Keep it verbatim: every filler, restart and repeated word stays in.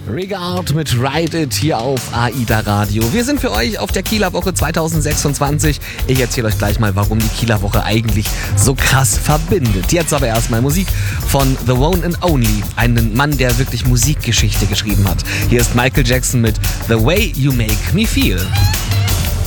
Regard mit Ride It hier auf AIDA Radio. Wir sind für euch auf der Kieler Woche zwanzig sechsundzwanzig. Ich erzähle euch gleich mal, warum die Kieler Woche eigentlich so krass verbindet. Jetzt aber erstmal Musik von The One and Only, einen Mann, der wirklich Musikgeschichte geschrieben hat. Hier ist Michael Jackson mit The Way You Make Me Feel.